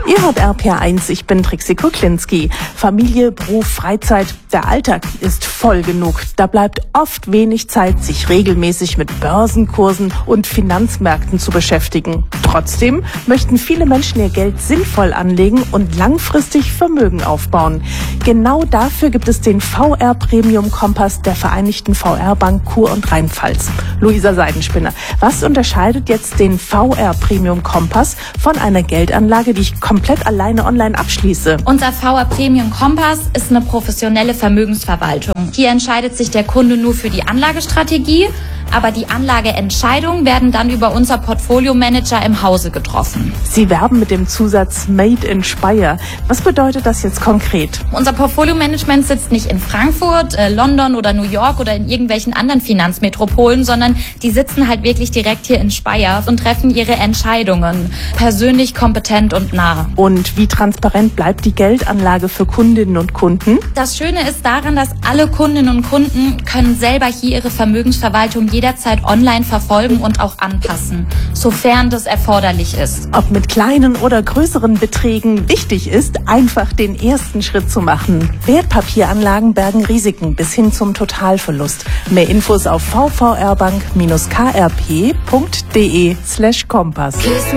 Ihr hört RPR1, ich bin Trixie Kuklinski. Familie, Beruf, Freizeit, der Alltag ist voll genug. Da bleibt oft wenig Zeit, sich regelmäßig mit Börsenkursen und Finanzmärkten zu beschäftigen. Trotzdem möchten viele Menschen ihr Geld sinnvoll anlegen und langfristig Vermögen aufbauen. Genau dafür gibt es den VR Premium Kompass der Vereinigten VR Bank Kur- und Rheinpfalz. Luisa Seidenspinner, was unterscheidet jetzt den VR Premium Kompass von einer Geldanlage, die ich komplett alleine online abschließe? Unser VR Premium Kompass ist eine professionelle Vermögensverwaltung. Hier entscheidet sich der Kunde nur für die Anlagestrategie, aber die Anlageentscheidungen werden dann über unser Portfolio-Manager im Hause getroffen. Sie werben mit dem Zusatz Made in Speyer. Was bedeutet das jetzt konkret? Unser Portfolio-Management sitzt nicht in Frankfurt, London oder New York oder in irgendwelchen anderen Finanzmetropolen, sondern die sitzen halt wirklich direkt hier in Speyer und treffen ihre Entscheidungen. Persönlich, kompetent und nah. Und wie transparent bleibt die Geldanlage für Kundinnen und Kunden? Das Schöne ist daran, dass alle Kundinnen und Kunden können selber hier ihre Vermögensverwaltung jederzeit online verfolgen und auch anpassen, sofern das erforderlich ist. Ob mit kleinen oder größeren Beträgen, wichtig ist, einfach den ersten Schritt zu machen. Wertpapieranlagen bergen Risiken bis hin zum Totalverlust. Mehr Infos auf vvrbank-krp.de/Kompass.